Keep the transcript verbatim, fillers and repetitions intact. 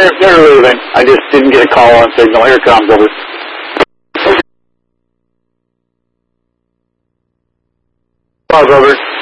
they're, they're leaving. I just didn't get a call on signal. Here it comes, over. Pause, over.